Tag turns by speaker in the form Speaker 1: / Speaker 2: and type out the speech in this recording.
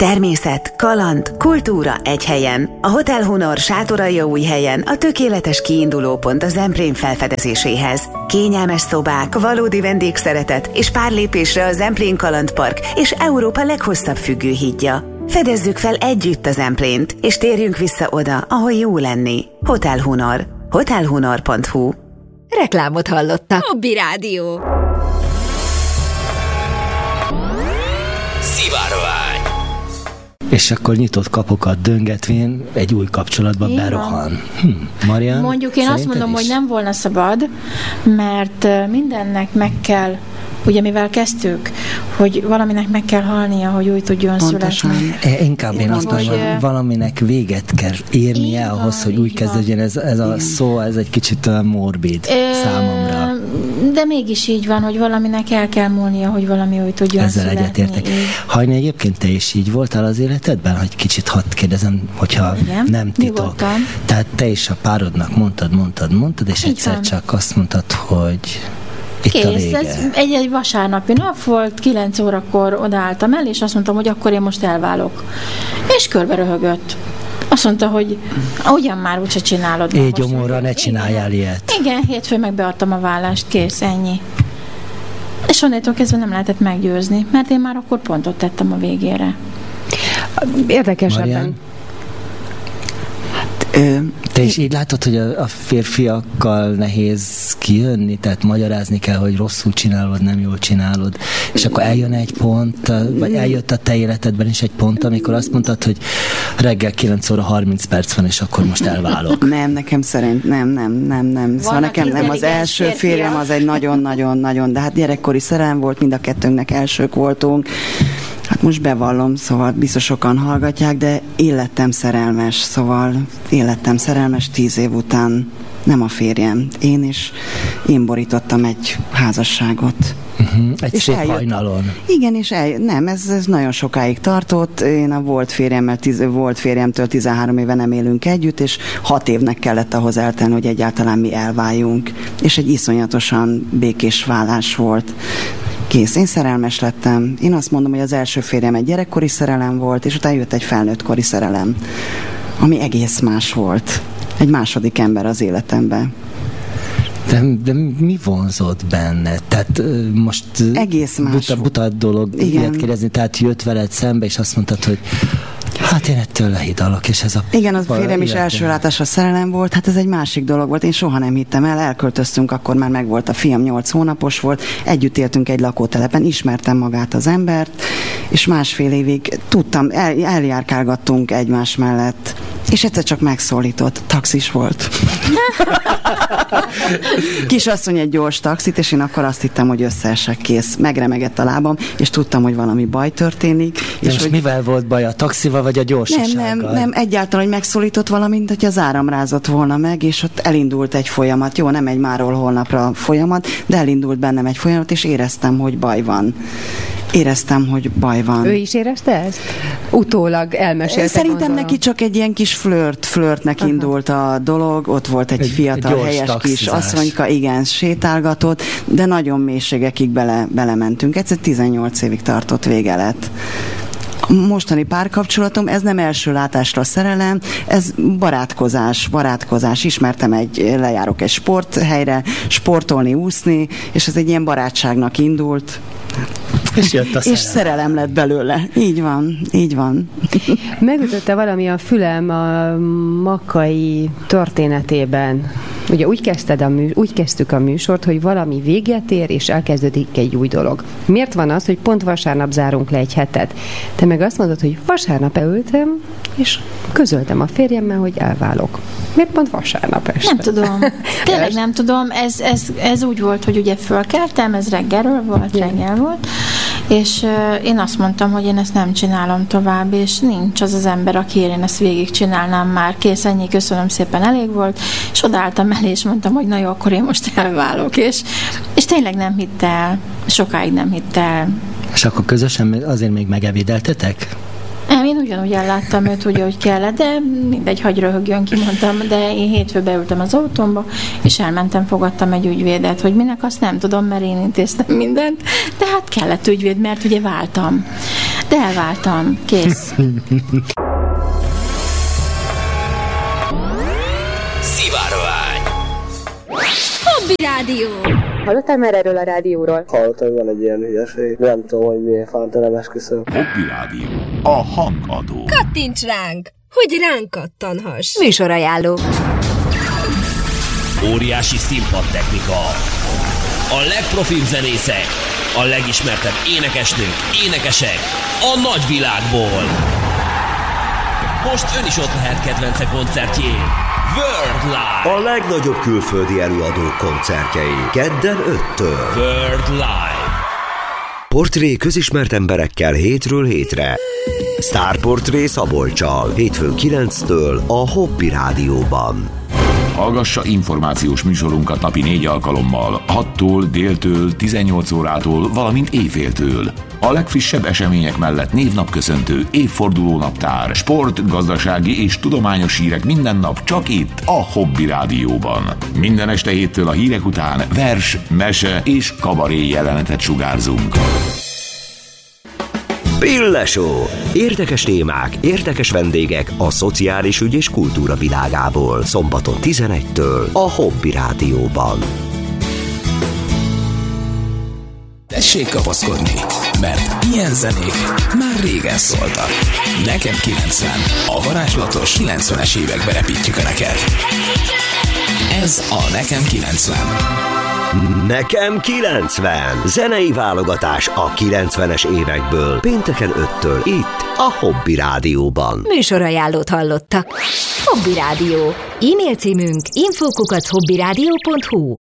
Speaker 1: Természet, kaland, kultúra egy helyen. A Hotel Honor Sátoraljaújhelyen a tökéletes kiindulópont a Zemplén felfedezéséhez. Kényelmes szobák, valódi vendégszeretet és pár lépésre a Zemplén Kalandpark és Európa leghosszabb függőhídja. Fedezzük fel együtt a Zemplént, és térjünk vissza oda, ahol jó lenni. Hotel Honor. hotelhonor.hu.
Speaker 2: Reklámot hallottak.
Speaker 3: Hobby Rádió.
Speaker 4: Szivárvány.
Speaker 5: És akkor nyitott kapokat döngetvén egy új kapcsolatba berohan. Marian,
Speaker 6: mondjuk én azt mondom, hogy nem volna szabad, mert mindennek meg kell, ugye mivel kezdtük, hogy valaminek meg kell halnia, hogy úgy tudjon születni.
Speaker 5: Inkább én azt mondom, hogy valaminek véget kell érnie ahhoz, hogy úgy kezdődjön. Ez a szó, ez egy kicsit morbid számomra.
Speaker 6: De mégis így van, hogy valaminek el kell múlnia, hogy valami úgy tudjon
Speaker 5: ezzel
Speaker 6: születni.
Speaker 5: egyetértek. Hajni, egyébként te is így voltál az életedben? Hogy kicsit hadd kérdezem, hogyha
Speaker 6: igen,
Speaker 5: nem titok. Tehát te is a párodnak mondtad, és
Speaker 6: így
Speaker 5: egyszer
Speaker 6: van.
Speaker 5: csak azt mondtad, hogy
Speaker 6: kész, ez egy vasárnapi nap volt, 9 órakor odaálltam el, és azt mondtam, hogy akkor én most elválok. És körbe röhögött. Azt mondta, hogy ugyan már úgyse csinálod.
Speaker 5: Így gyomorra ne csináljál ilyet.
Speaker 6: Igen, hétfőn meg beadtam a vállást, kész, ennyi. És onnantól kezdve nem lehetett meggyőzni, mert én már akkor pontot tettem a végére.
Speaker 2: Érdekesebben.
Speaker 5: Te is így látod, hogy a férfiakkal nehéz kijönni, tehát magyarázni kell, hogy rosszul csinálod, nem jól csinálod, és akkor eljön egy pont, vagy eljött a te életedben is egy pont, amikor azt mondtad, hogy reggel 9 óra 30 perc van, és akkor most elválok.
Speaker 7: Nem, nekem szerint, nem. Szóval nekem nem, az első férjem az egy nagyon-nagyon-nagyon, de hát gyerekkori szerelem volt, mind a kettőnknek elsők voltunk. Hát most bevallom, szóval biztos sokan hallgatják, de én lettem szerelmes 10 év után, nem a férjem. Én borítottam egy házasságot.
Speaker 5: Egy szép hajnalon.
Speaker 7: Igen, és nem, ez nagyon sokáig tartott. Én a volt férjemtől 13 éve nem élünk együtt, és 6 évnek kellett ahhoz eltenni, hogy egyáltalán mi elváljunk. És egy iszonyatosan békés válás volt. Kész, én szerelmes lettem. Én azt mondom, hogy az első férjem egy gyerekkori szerelem volt, és utána jött egy felnőttkori szerelem, ami egész más volt. Egy második ember az életemben.
Speaker 5: De mi vonzott benne? Tehát most
Speaker 7: egész más
Speaker 5: buta dolog ilyet kérdezni, tehát jött veled szembe, és azt mondtad, hogy hát én ettől lehidalok, és ez a...
Speaker 7: Igen, az férjem is első látásra szerelem volt, hát ez egy másik dolog volt, én soha nem hittem el, elköltöztünk, akkor már megvolt a fiam, 8 hónapos volt, együtt éltünk egy lakótelepen, ismertem magát az embert, és másfél évig tudtam, eljárkálgattunk egymás mellett, és egyszer csak megszólított, taxis volt. Kisasszony egy gyors taxit, és én akkor azt hittem, hogy összeesek, kész. Megremegett a lábam, és tudtam, hogy valami baj történik.
Speaker 5: De és most mivel volt baj? A taxival vagy a gyorsasággal?
Speaker 7: Nem, egyáltalán, hogy megszólított valamint, hogy az áram rázott volna meg, és ott elindult egy folyamat. Jó, nem egy máról holnapra folyamat, de elindult bennem egy folyamat, és éreztem, hogy baj van.
Speaker 2: Ő is érezte ezt? Utólag elmesélte.
Speaker 7: Szerintem
Speaker 2: gondolom.
Speaker 7: neki csak egy ilyen kis flörtnek indult a dolog, ott volt egy fiatal, helyes kis asszonyka, igen, sétálgatott, de nagyon mélységekig belementünk. Egyszer 18 évig tartott, vége lett. A mostani párkapcsolatom, ez nem első látásra szerelem, ez barátkozás. Lejárok egy sporthelyre, sportolni, úszni, és ez egy ilyen barátságnak indult.
Speaker 5: És jött a szerelem.
Speaker 7: És szerelem lett belőle. Így van.
Speaker 2: Megütötte valami a fülem a Makkai történetében. Ugye úgy kezdtük a műsort, hogy valami véget ér, és elkezdődik egy új dolog. Miért van az, hogy pont vasárnap zárunk le egy hetet? Te meg azt mondod, hogy vasárnap ültem, és közöltem a férjemmel, hogy elválok. Miért pont vasárnap este?
Speaker 6: Nem tudom. Tényleg nem tudom. Ez úgy volt, hogy ugye fölkeltem, ez reggel volt, és én azt mondtam, hogy én ezt nem csinálom tovább, és nincs az az ember, akiért én ezt végigcsinálnám már. Kész, ennyi, köszönöm szépen, elég volt, és odaálltam elé, és mondtam, hogy na jó, akkor én most elválok, és tényleg nem hitt el, sokáig nem hitt el.
Speaker 5: És akkor közösen azért még megevédeltetek?
Speaker 6: Nem, én ugyanúgy elláttam őt, úgy, ahogy kellett, de mindegy, hagy röhögjön, kimondtam, de én hétfőn beültem az autómba, és elmentem, fogadtam egy ügyvédet, hogy minek, azt nem tudom, mert én intéztem mindent, de hát kellett ügyvéd, mert ugye váltam. De elváltam. Kész.
Speaker 3: Szivárvány.
Speaker 4: Hobby Rádió.
Speaker 2: Hallottál már erről a rádióról?
Speaker 8: Hallottam, hogy van egy ilyen hülyeség. Nem tudom, hogy miért fánt, nem esküszöm.
Speaker 3: Hobby Rádió. A hangadó.
Speaker 4: Kattints ránk, hogy ránk kattanhass. Műsorajánló.
Speaker 3: Óriási színpadtechnika. A legprofibb zenészek. A legismertebb énekesnők, énekesek. A nagyvilágból. Most ön is ott lehet kedvence koncertjén. World Live.
Speaker 9: A legnagyobb külföldi előadók koncertjei. Kedden 5-től.
Speaker 3: World Live.
Speaker 9: Portré közismert emberekkel hétről hétre. Sztárportré Szabolccsal. Hétfőn 9-től a Hobby Rádióban.
Speaker 10: Hallgassa információs műsorunkat napi 4 alkalommal, 6-tól, déltől, 18 órától, valamint éjféltől. A legfrissebb események mellett névnapköszöntő, évfordulónaptár, sport, gazdasági és tudományos hírek minden nap csak itt, a Hobby Rádióban. Minden este héttől a hírek után vers, mese és kabaré jelenetet sugárzunk.
Speaker 9: Pillesó. Érdekes témák, érdekes vendégek a szociális ügy és kultúra világából. Szombaton 11-től a Hobby Rádióban.
Speaker 11: Tessék kapaszkodni, mert ilyen zenék már régen szóltak. Nekem 90, a varázslatos 90-es évekbe repítjük neked. Ez a Nekem 90.
Speaker 9: Nekem 90. Zenei válogatás a 90-es évekből. Pénteken 5-től itt a Hobby Rádióban.
Speaker 4: Műsorajánlót hallottak. Hobby Rádió. E-mail címünk info@hobbyradio.hu.